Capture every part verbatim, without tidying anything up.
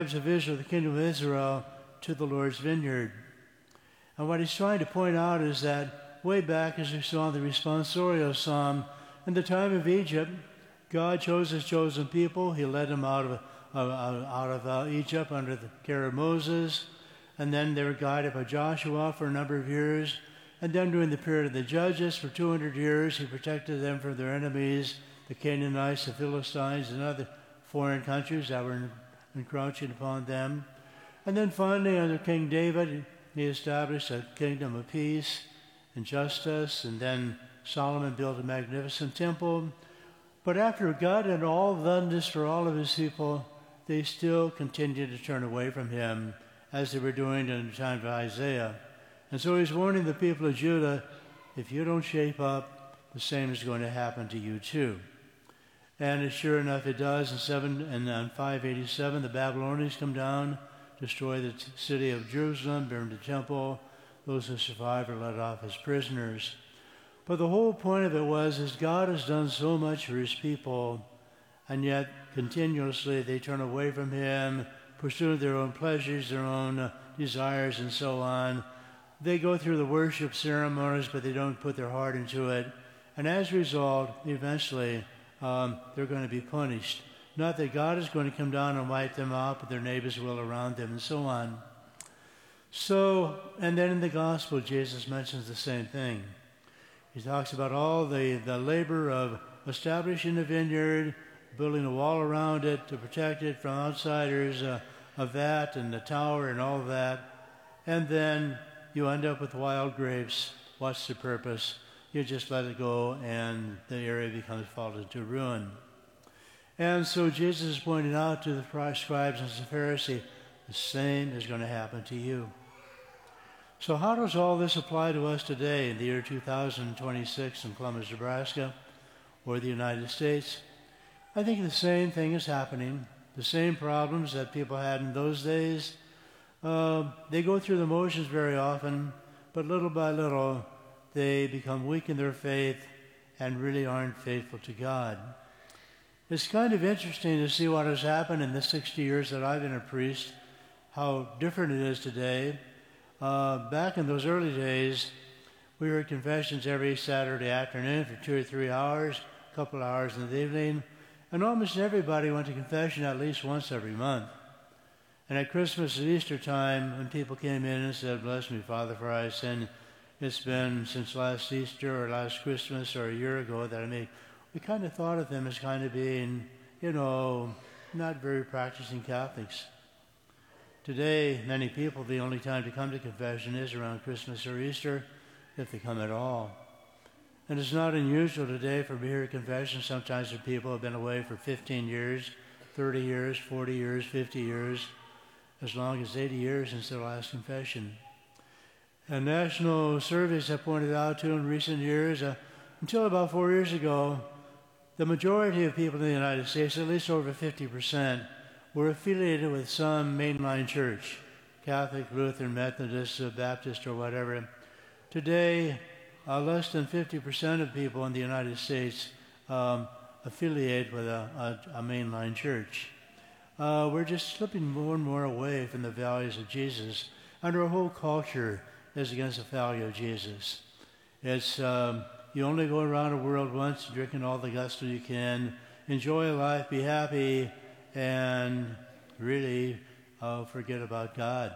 of Israel, the kingdom of Israel, to the Lord's vineyard. And what he's trying to point out is that way back, as we saw in the responsorial psalm, in the time of Egypt, God chose his chosen people. He led them out of, uh, out of uh, Egypt under the care of Moses. And then they were guided by Joshua for a number of years. And then during the period of the Judges, for two hundred years, he protected them from their enemies, the Canaanites, the Philistines, and other foreign countries that were encroaching upon them. And then finally, under King David, he established a kingdom of peace and justice. And then Solomon built a magnificent temple. But after God had all done this for all of his people, they still continued to turn away from him, as they were doing in the time of Isaiah. And so he's warning the people of Judah, if you don't shape up, the same is going to happen to you too. And sure enough, it does. In seven and in five eighty-seven, the Babylonians come down, destroy the t- city of Jerusalem, burn the temple. Those who survive are let off as prisoners. But the whole point of it was, is God has done so much for his people, and yet continuously they turn away from him, pursuing their own pleasures, their own uh, desires, and so on. They go through the worship ceremonies, but they don't put their heart into it. And as a result, eventually, um, they're going to be punished. Not that God is going to come down and wipe them out, but their neighbors will around them, and so on. So, and then in the gospel, Jesus mentions the same thing. He talks about all the, the labor of establishing the vineyard, building a wall around it to protect it from outsiders, uh, of that and the tower and all of that. And then you end up with wild grapes. What's the purpose? You just let it go and the area becomes fallen into ruin. And so Jesus is pointing out to the scribes and the Pharisees, the same is going to happen to you. So how does all this apply to us today in the year two thousand twenty-six in Columbus, Nebraska, or the United States? I think the same thing is happening. The same problems that people had in those days. Uh, they go through the motions very often, but little by little, they become weak in their faith and really aren't faithful to God. It's kind of interesting to see what has happened in the sixty years that I've been a priest, how different it is today. Uh, back in those early days, we heard confessions every Saturday afternoon for two or three hours, a couple of hours in the evening, and almost everybody went to confession at least once every month. And at Christmas and Easter time, when people came in and said, "Bless me, Father, for I sin," it's been since last Easter or last Christmas or a year ago that I made, we kind of thought of them as kind of being, you know, not very practicing Catholics. Today, many people, the only time to come to confession is around Christmas or Easter, if they come at all. And it's not unusual today for me to hear confession sometimes when people have been away for fifteen years, thirty years, forty years, fifty years, as long as eighty years since their last confession. And national surveys have pointed out, too, in recent years, uh, until about four years ago, the majority of people in the United States, at least over fifty percent, were affiliated with some mainline church, Catholic, Lutheran, Methodist, uh, Baptist, or whatever. Today, uh, less than fifty percent of people in the United States um, affiliate with a, a, a mainline church. Uh, we're just slipping more and more away from the values of Jesus, and our whole culture is against the value of Jesus. It's um, you only go around the world once, drinking all the gusto you can, enjoy life, be happy, and really uh, forget about God.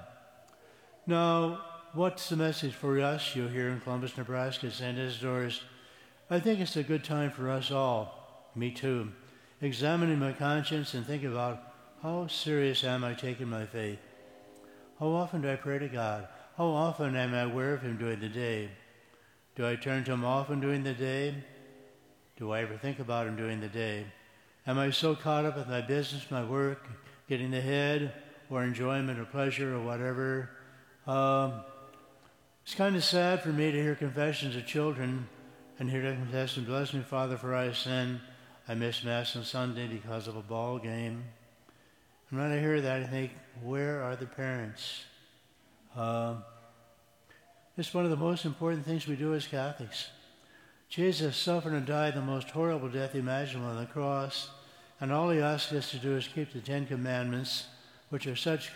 Now, what's the message for us, you here in Columbus, Nebraska, Saint Isidore's? I think it's a good time for us all, me too, examining my conscience and thinking about how serious am I taking my faith? How often do I pray to God? How often am I aware of him during the day? Do I turn to him often during the day? Do I ever think about him during the day? Am I so caught up with my business, my work, getting ahead, or enjoyment or pleasure or whatever? Um, it's kind of sad for me to hear confessions of children and hear them confess, "Bless me, Father, for I sin. I missed Mass on Sunday because of a ball game." And when I hear that, I think, where are the parents? Uh, it's one of the most important things we do as Catholics. Jesus suffered and died the most horrible death imaginable on the cross, and all he asks us to do is keep the Ten Commandments, which are such